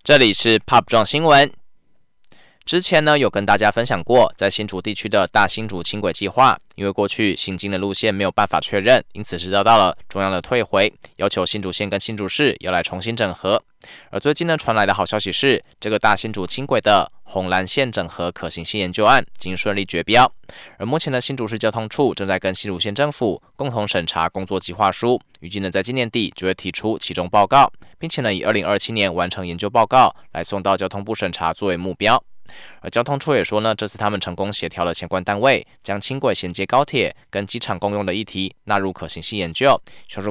这里是 Pop 撞新闻。之前呢，有跟大家分享过，在新竹地区的大新竹轻轨计划，因为过去行经的路线没有办法确认，因此是遭到了中央的退回，要求新竹县跟新竹市要来重新整合。而最近呢，传来的好消息是，这个大新竹轻轨的红蓝线整合可行性研究案经顺利决标。而目前的新竹市交通处正在跟新竹县政府共同审查工作计划书，预计呢在今年底就会提出其中报告，并且呢以2027年完成研究报告来送到交通部审查作为目标。而交通处也说呢，这次他们成功协调了相关单位，将轻轨衔接高铁跟机场共用的议题纳入可行性研究，